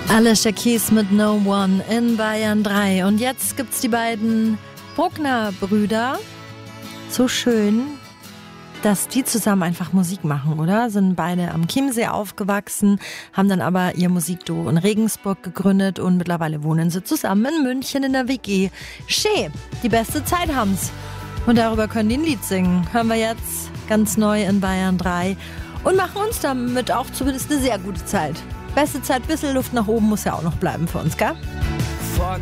Alicia Keys mit No One in Bayern 3. Und jetzt gibt's die beiden Bruckner-Brüder. So schön, dass die zusammen einfach Musik machen, oder? Sind beide am Chiemsee aufgewachsen, haben dann aber ihr Musikduo in Regensburg gegründet und mittlerweile wohnen sie zusammen in München in der WG. Schön, die beste Zeit haben's. Und darüber können die ein Lied singen. Hören wir jetzt ganz neu in Bayern 3 und machen uns damit auch zumindest eine sehr gute Zeit. Beste Zeit, bisschen Luft nach oben muss ja auch noch bleiben für uns, gell?